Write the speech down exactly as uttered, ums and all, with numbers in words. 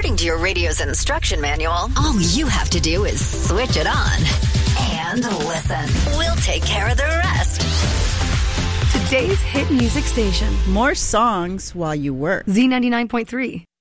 According to your radio's instruction manual, all you have to do is switch it on and listen. We'll take care of the rest. Today's hit music station. More songs while you work. Z ninety-nine point three.